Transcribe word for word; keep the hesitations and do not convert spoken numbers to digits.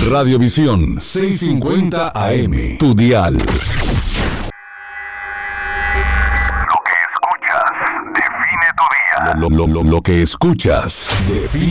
Radiovisión seiscientos cincuenta A M, tu dial. Lo, lo, lo, lo, lo que escuchas define